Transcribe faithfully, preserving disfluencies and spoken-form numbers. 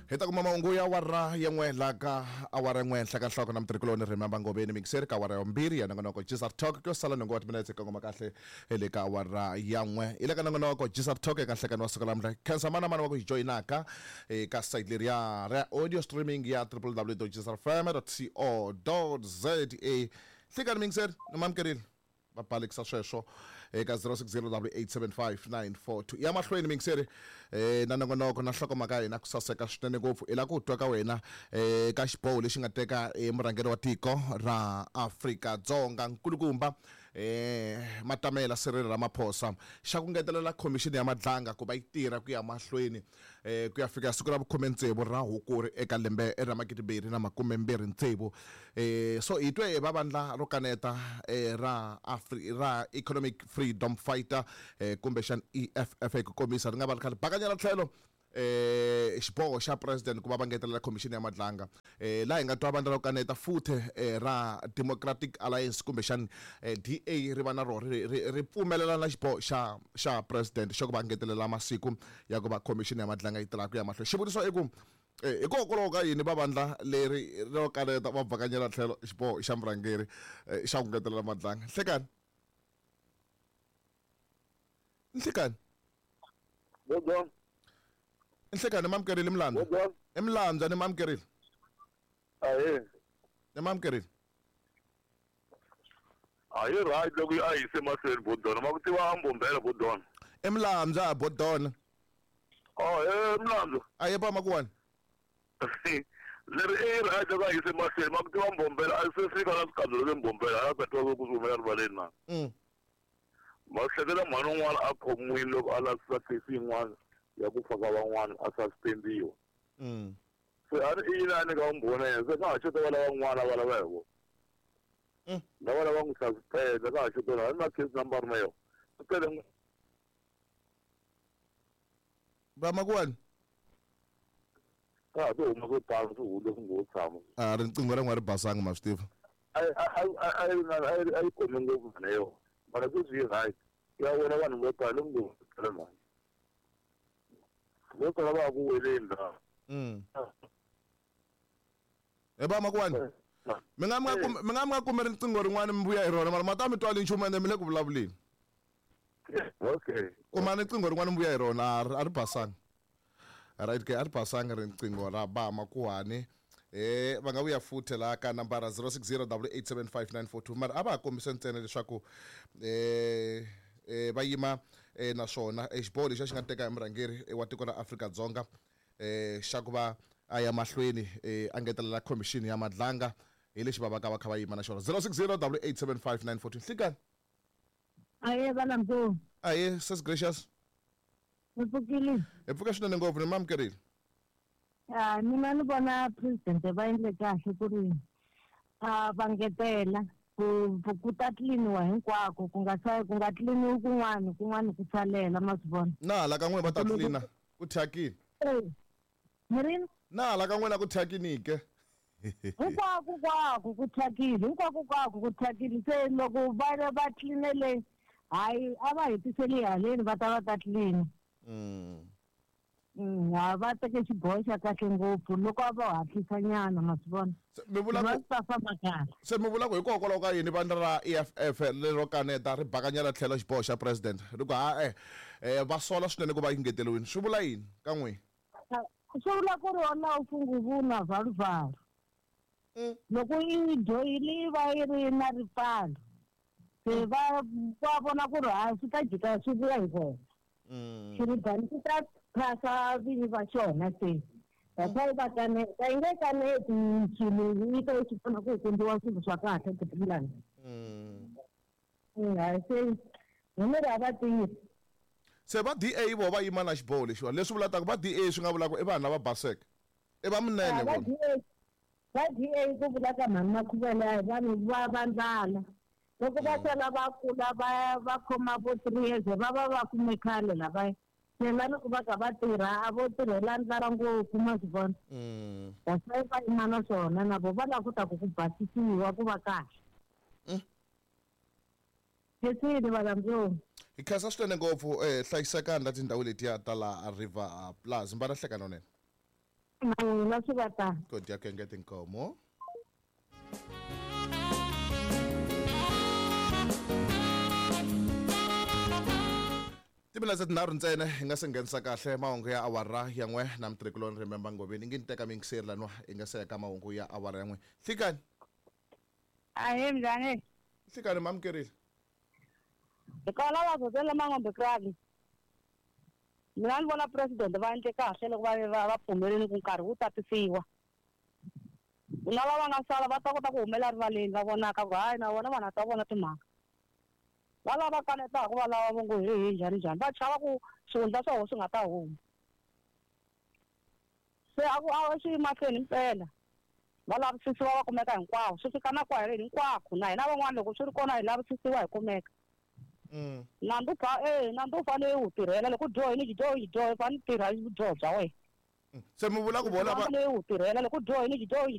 Heta kuma mahungu ya awara yan'we la ka awara y'n'we henhla ka nhloko na mitirhikuloni rimamba ngobeni mikiseri ka awara yombirhi ya nongonoko Gisar Talk ko sala nongo wa timinetse ka ngoma kahle ele ka awara yan'we ile ka nongonoko Gisar Talk eka nhlekani wa siku lamhla khensa mana mana wa ku joinaka eka site leri ya ra audio streaming ya w w w dot gisar f m dot co dot z a hlikani mikiseri nomamkerile bapalekisa sweswo eka zero six zero eight seven five nine four two ya mahlweni mikiseri eh na nongonoko na nhlokomhaka hina ku saseka swinene ngopfu ila ku twa ka wena eh ka xiboho lexi nga teka emurhangeri wa tiko ra Afrika-Dzonga nkulukumba eh Matamela Cyril Ramaphosa xa ku ngetelela commission ya madlanga ku va yi tirha ku ya mahlweni eh ku ya fika siku ra vukhume ntsevu ra Hukuri eka lembe ra magidibiri na makume mbirhi ntsevu eh so hi twe va vandla ro kaneta eh ra Afri ra Economic Freedom Fighter eh kumbe xan E F F ku komisa ri nga va khale bakanyela tlhelo eh xiboho xa president ku va va ngetelela commission ya madlanga eh la hi nga twa vandla ro kaneta futhe eh, ra Democratic Alliance kumbe xan eh, D A ri va na ro ri pfumelela na xiboho xa xa president xo ku va ngetelela masiku ya ku va commission ya madlanga yi tirha ku ya mahlweni xivutiso i ku eh hikokwalaho ka yini va vandla leri ro kaneta va bakanyela tlhelo xiboho xa murhangeri xa ku ngetelela madlanga hlekani nhlekani Bodon nhlekani mamkerile mlanda Bodon emlanda ni mamkerile aye ni mamkerile aye right loku ayise maseni Bodon makutiva ambombela Bodon emlanda bodon oh eh mlando aye ba makuwani leri e right loku ayise maseni makutiva ambombela ayisefika na sikandlo lembombela ayapetwa kusumela rivaleni na mm mahlekela mhani un'wana a khomiwile loko a lasisa case yin'wana ya ku faka van'wana a suspendiwa mm se a ri ina a ni ka vumbhona yena se ka ha xota va lava van'wana va lava hi vo mm lava lava n'wi suspenda ka ha xotona a ri na case number na yona swi tele ba makuwani ka ha to huma swo tala swi hule ku ngo tshama a riqingho ra n'wa ri basanga ma swi tiva a a a a yi khome ngopfu na yona mara sweswi yi right ya wena vanhu vo tala ngo tala mali vo tala va ku weleni la mm e ba makuwani mi nga mi nga mi nga mi nga kumeri riqingho rin'wana mi vuya hi rona mara ma ta mi twali nchumu ende mi le ku vulavuleni okay kumani riqingho rin'wana mi vuya hi rona a ri basanga right ke a ri basanga riqingho ra ba makuwani eh va nga vuya futhi la ka nambara zero six zero eight seven five nine four two mara a va kombisa ntsena leswaku eh eh va yima eh naswona xiboho lexi xi nga teka emurhangeri wa tiko ra Afrika-Dzonga eh xa ku va a ya mahlweni eh a ngetelela commission ya madlanga hi lexi va va ka va kha va yima na xona zero six zero eight seven five nine four two hlikani aye vana mbo aye sis gracious mupfukile hi pfuka swinene ngopfu ni mamkerile ah mina ni vona president va endle kahle ku ri ah va ngetela ku ku ta tliniwa hinkwako ku nga ku nga tliniwi kun'wana kun'wana ku salela ma swi vona na la ka n'we va ta tlina ku thyakini eh mirini na la ka n'wena ku thyakinike hinkwako kwako ku thyakile hinkwako kwako ku thyakile se loko va va tlinele hayi a va hetiseli haleni va ta va ta tlina mm mm ha va teke xiboho xa kahle ngopfu loko a va hatlisa nyana ma swi vona mi vula va ku ta famba kahle se mi vula ku hikokwalaho ka yini vandla ra E F F lero kaneta ri bakanyela tlhelo xiboho xa president ri ku ha eh eh va sola swinene ku va yi ngeteliwini swi vula yini ka n'wina swi vula ku ri wona u funguvuna valuvhalu mm loko yi dyohile va yi ri na ripfalo se va va vona ku ri ha swi ta jika swi vuya hi vona mm xiribani swi ta phasa vinyi va xona se that's va kaneta yi nge kaneti swilo yi ta yi pfuna ku kumbiwa swilo swa kahle tipulani mm hayi se hi mi ra va tirhi se va D A vo va yima na xiboho lexiwa leswi vulaka ku va D A swi nga vulaka i vanhu lava baseke i va munene va vona D A va D A ku vula ka mhani Makhuvela hi vanhu va vandlala loko va sala va kula va va khoma vo three years va va va kume khale lavaya se va loko va ka va tirha a vo tirhela ndlala ngopfu ma swi vona mm that's why va yima na swona na vo va lava ku ta ku ku basisiwa ku va kahle kesini valambyoni hi khasa swinene ngopfu eh hlayisekani la tindhawu letiya ta la River Plus mbana hleka nonene Mangula swi va tani. koti ya kenge tinkomo timinetse tinharhu ntsena hi nga se nghenisa kahle mahungu ya awara ya n'we na mutirhikuloni Remember Ngobeni ngi ni teka mingiseri laniwa hi nga se ya ka mahungu ya awara ya n'we hlikani Ahee njhani? hlikani ma amukerile Hi kala va vhotela Mangombe Krabi. Mina ni vona president va endle kahle loko va va va pfumerile ku nkarhi wu tatisiwa. Na lava nga sala va ta kota ku humela rivaleni va vonaka ku hayi na vona vana ta vona timhaka. Va lava kanetaka va lava vongo hi njhani njhani va chava ku swihundla swa hosi nga ta huma. Se a ku a swi mahlweni mpela. Va lavisisiwa va kumeka hinkwavo swi fika na kwaheri hinkwako na hina van'wana loko swi ri kona hi lavisisiwa hi kumeka. mm Nandzu pha eh nandzu u fanele u tirhela loko dyohi ni dyohi ni dyohi fane tirha hi vudyoho bya wena. se mi vula ku vona va u tirhela loko dyohi ni dyohi